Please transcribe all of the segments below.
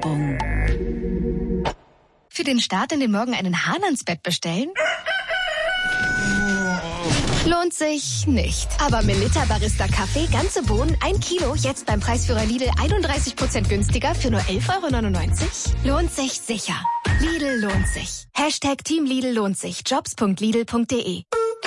Werbung. Für den Start in den Morgen einen Hahn ans Bett bestellen? Lohnt sich nicht. Aber Melitta Barista Kaffee, ganze Bohnen, 1 Kilo, jetzt beim Preisführer Lidl 31% günstiger für nur 11,99 €? Lohnt sich sicher. Lidl lohnt sich. Team Lidl lohnt sich. Jobs.lidl.de.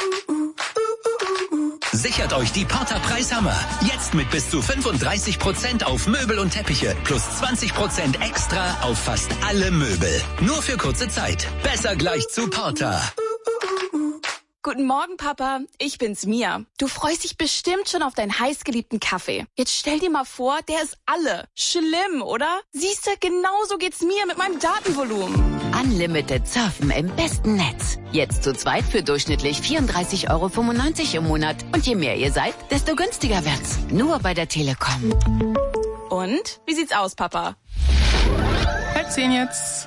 Sichert euch die Porter Preishammer. Jetzt mit bis zu 35% auf Möbel und Teppiche plus 20% extra auf fast alle Möbel. Nur für kurze Zeit. Besser gleich zu Porter. Guten Morgen, Papa. Ich bin's, Mia. Du freust dich bestimmt schon auf deinen heißgeliebten Kaffee. Jetzt stell dir mal vor, der ist alle. Schlimm, oder? Siehst du, genauso geht's mir mit meinem Datenvolumen. Unlimited Surfen im besten Netz. Jetzt zu zweit für durchschnittlich 34,95 € im Monat. Und je mehr ihr seid, desto günstiger wird's. Nur bei der Telekom. Und? Wie sieht's aus, Papa? 10 jetzt.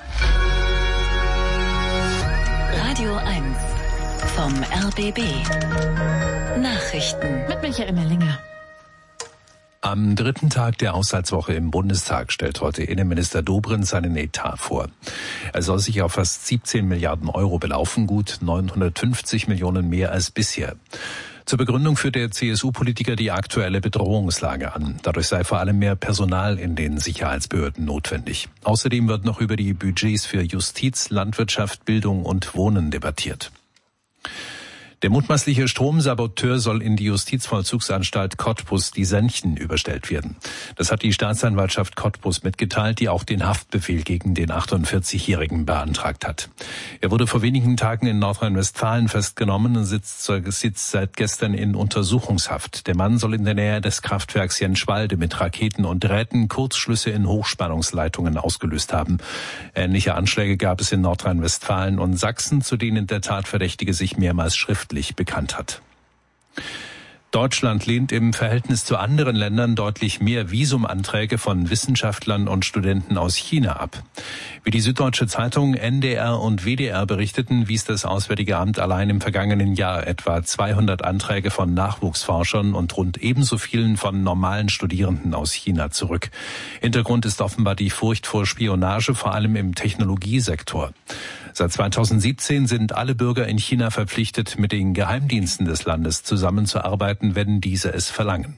Radio 1 vom RBB. Nachrichten Mit Michael Mellinger. Am dritten Tag der Haushaltswoche im Bundestag stellt heute Innenminister Dobrindt seinen Etat vor. Er soll sich auf fast 17 Milliarden € belaufen, gut 950 Millionen mehr als bisher. Zur Begründung führt der CSU-Politiker die aktuelle Bedrohungslage an. Dadurch sei vor allem mehr Personal in den Sicherheitsbehörden notwendig. Außerdem wird noch über die Budgets für Justiz, Landwirtschaft, Bildung und Wohnen debattiert. Der mutmaßliche Stromsaboteur soll in die Justizvollzugsanstalt Cottbus die Senchen überstellt werden. Das hat die Staatsanwaltschaft Cottbus mitgeteilt, die auch den Haftbefehl gegen den 48-Jährigen beantragt hat. Er wurde vor wenigen Tagen in Nordrhein-Westfalen festgenommen und sitzt seit gestern in Untersuchungshaft. Der Mann soll in der Nähe des Kraftwerks Jenschwalde mit Raketen und Drähten Kurzschlüsse in Hochspannungsleitungen ausgelöst haben. Ähnliche Anschläge gab es in Nordrhein-Westfalen und Sachsen, zu denen der Tatverdächtige sich mehrmals schriftlich bekannt hat. Deutschland lehnt im Verhältnis zu anderen Ländern deutlich mehr Visumanträge von Wissenschaftlern und Studenten aus China ab. Wie die Süddeutsche Zeitung, NDR und WDR berichteten, wies das Auswärtige Amt allein im vergangenen Jahr etwa 200 Anträge von Nachwuchsforschern und rund ebenso vielen von normalen Studierenden aus China zurück. Hintergrund ist offenbar die Furcht vor Spionage, vor allem im Technologiesektor. Seit 2017 sind alle Bürger in China verpflichtet, mit den Geheimdiensten des Landes zusammenzuarbeiten, wenn diese es verlangen.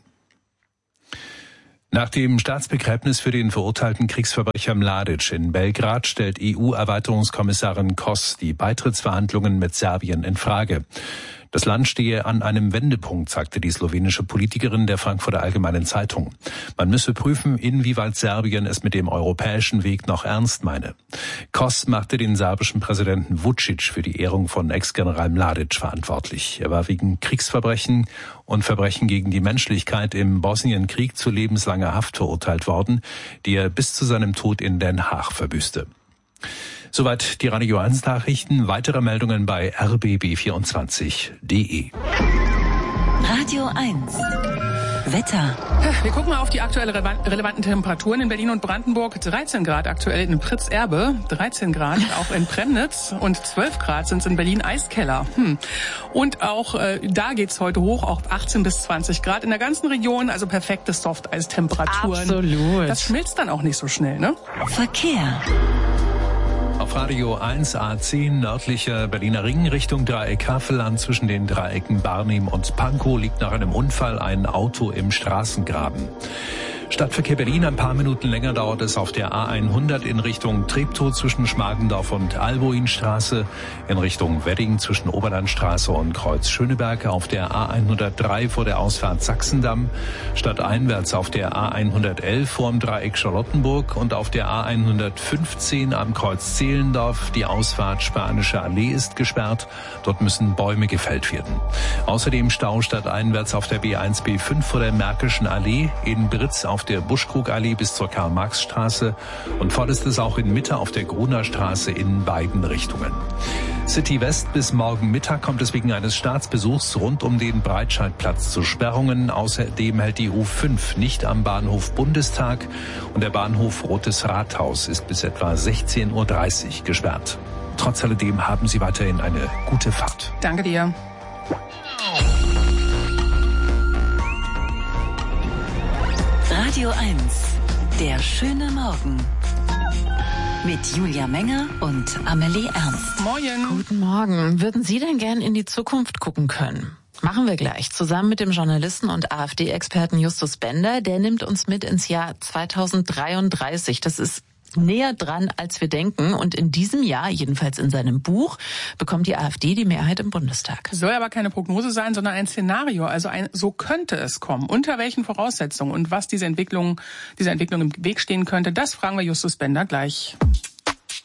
Nach dem Staatsbegräbnis für den verurteilten Kriegsverbrecher Mladic in Belgrad stellt EU-Erweiterungskommissarin Koss die Beitrittsverhandlungen mit Serbien in Frage. Das Land stehe an einem Wendepunkt, sagte die slowenische Politikerin der Frankfurter Allgemeinen Zeitung. Man müsse prüfen, inwieweit Serbien es mit dem europäischen Weg noch ernst meine. Koss machte den serbischen Präsidenten Vučić für die Ehrung von Ex-General Mladic verantwortlich. Er war wegen Kriegsverbrechen und Verbrechen gegen die Menschlichkeit im Bosnienkrieg zu lebenslanger Haft verurteilt worden, die er bis zu seinem Tod in Den Haag verbüßte. Soweit die Radio 1 Nachrichten. Weitere Meldungen bei rbb24.de. Radio 1 Wetter. Wir gucken mal auf die aktuell relevanten Temperaturen in Berlin und Brandenburg. 13 Grad aktuell in Pritz-Erbe, 13 Grad auch in Premnitz und 12 Grad sind es in Berlin-Eiskeller. Und auch da geht's heute hoch, auch 18 bis 20 Grad in der ganzen Region, also perfekte Softeistemperaturen. Absolut. Das schmilzt dann auch nicht so schnell, ne? Verkehr. Auf Radio 1 A10 nördlicher Berliner Ring Richtung Dreieck Havelland zwischen den Dreiecken Barnim und Pankow liegt nach einem Unfall ein Auto im Straßengraben. Stadtverkehr Berlin, ein paar Minuten länger dauert es auf der A100 in Richtung Treptow zwischen Schmargendorf und Alboinstraße, in Richtung Wedding zwischen Oberlandstraße und Kreuz Schöneberg, auf der A103 vor der Ausfahrt Sachsendamm, stadteinwärts auf der A111 vorm Dreieck Charlottenburg und auf der A115 am Kreuz Zehlendorf. Die Ausfahrt Spanische Allee ist gesperrt, dort müssen Bäume gefällt werden. Außerdem Stau stadteinwärts auf der B1 B5 vor der Märkischen Allee, in Britz auf der Buschkrugallee bis zur Karl-Marx-Straße und voll ist es auch in Mitte auf der Gruner Straße in beiden Richtungen. City West bis morgen Mittag kommt es wegen eines Staatsbesuchs rund um den Breitscheidplatz zu Sperrungen. Außerdem hält die U5 nicht am Bahnhof Bundestag und der Bahnhof Rotes Rathaus ist bis etwa 16:30 Uhr gesperrt. Trotz alledem haben Sie weiterhin eine gute Fahrt. Danke dir. Radio 1, der schöne Morgen. mit Julia Menger und Amelie Ernst. Moin. Guten Morgen. Würden Sie denn gern in die Zukunft gucken können? Machen wir gleich. Zusammen mit dem Journalisten und AfD-Experten Justus Bender. Der nimmt uns mit ins Jahr 2033. Das ist näher dran, als wir denken. Und in diesem Jahr, jedenfalls in seinem Buch, bekommt die AfD die Mehrheit im Bundestag. Soll aber keine Prognose sein, sondern ein Szenario. Also so könnte es kommen. Unter welchen Voraussetzungen und was dieser Entwicklung im Weg stehen könnte, das fragen wir Justus Bender gleich.